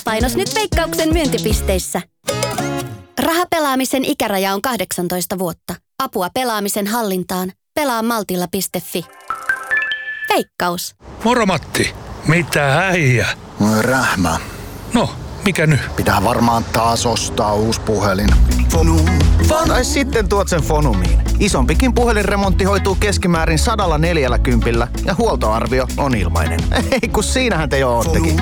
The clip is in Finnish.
tasapainos nyt Veikkauksen myyntipisteissä. Rahapelaamisen ikäraja on 18 vuotta. Apua pelaamisen hallintaan. Pelaa Maltilla.fi. Veikkaus. Moro Matti. Mitä äijä? Rähmä. No, mikä nyt? Pitää varmaan taas ostaa uusi puhelin. Tai sitten tuot sen Fonumiin. Isompikin puhelinremontti hoituu keskimäärin 140 ja huoltoarvio on ilmainen. Ei kun siinähän te jo oottekin.